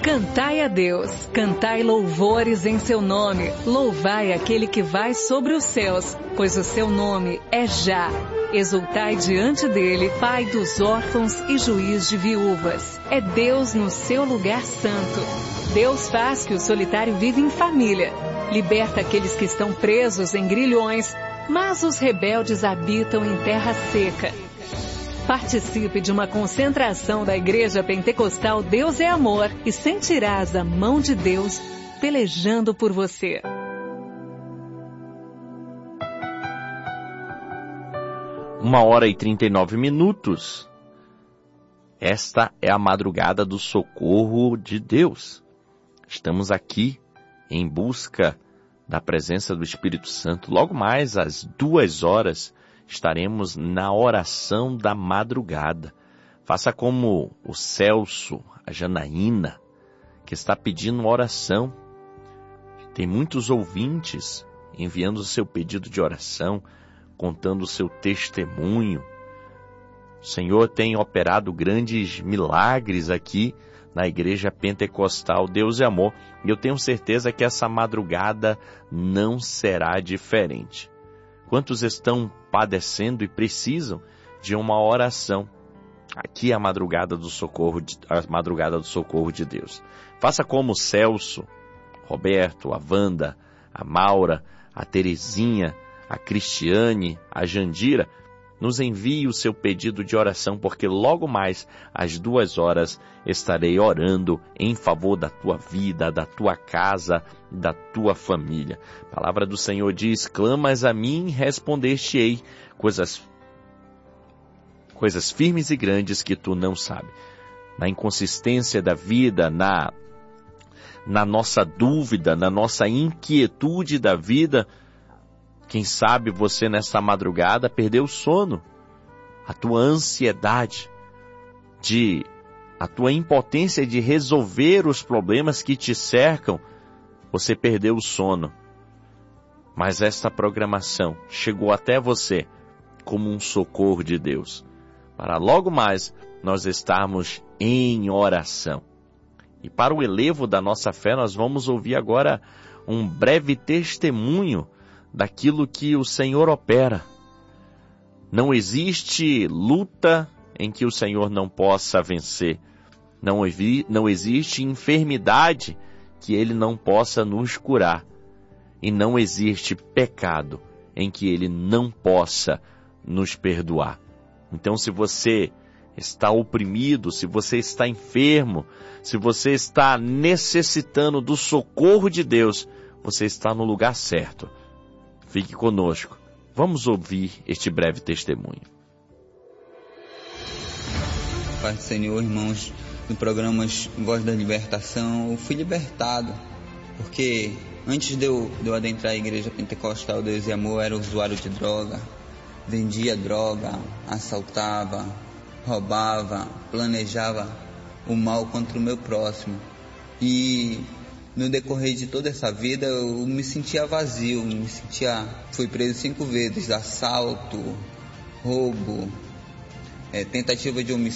Cantai a Deus, cantai louvores em seu nome, louvai aquele que vai sobre os céus, pois o seu nome é Já. Exultai diante dele, Pai dos órfãos e juiz de viúvas. É Deus no seu lugar santo. Deus faz que o solitário viva em família. Liberta aqueles que estão presos em grilhões, mas os rebeldes habitam em terra seca. Participe de uma concentração da Igreja Pentecostal Deus é Amor e sentirás a mão de Deus pelejando por você. Uma hora e 39 minutos. Esta é a madrugada do socorro de Deus. Estamos aqui em busca da presença do Espírito Santo. Logo mais às 2 horas estaremos na oração da madrugada. Faça como o Celso, a Janaína, que está pedindo oração. Tem muitos ouvintes enviando o seu pedido de oração, contando o seu testemunho. O Senhor tem operado grandes milagres aqui na Igreja Pentecostal Deus é Amor. E eu tenho certeza que essa madrugada não será diferente. Quantos estão padecendo e precisam de uma oração? Aqui é a madrugada do socorro de Deus. Faça como o Celso, Roberto, a Wanda, a Maura, a Terezinha, a Cristiane, a Jandira. Nos envie o seu pedido de oração, porque logo mais às 2 horas estarei orando em favor da tua vida, da tua casa, da tua família. A palavra do Senhor diz: clamas a mim e responder-te-ei coisas firmes e grandes que tu não sabes. Na inconsistência da vida, na nossa dúvida, na nossa inquietude da vida, quem sabe você nessa madrugada perdeu o sono, a tua ansiedade, a tua impotência de resolver os problemas que te cercam, você perdeu o sono. Mas esta programação chegou até você como um socorro de Deus, para logo mais nós estarmos em oração. E para o elevo da nossa fé, nós vamos ouvir agora um breve testemunho daquilo que o Senhor opera. Não existe luta em que o Senhor não possa vencer. Não existe enfermidade que Ele não possa nos curar. E não existe pecado em que Ele não possa nos perdoar. Então, se você está oprimido, se você está enfermo, se você está necessitando do socorro de Deus, você está no lugar certo. Fique conosco. Vamos ouvir este breve testemunho. Pai do Senhor, irmãos, no programa Voz da Libertação, eu fui libertado, porque antes de eu adentrar a Igreja Pentecostal Deus e Amor, eu era usuário de droga, vendia droga, assaltava, roubava, planejava o mal contra o meu próximo. E no decorrer de toda essa vida, eu me sentia vazio, fui preso 5 vezes, assalto, roubo, tentativa de homicídio.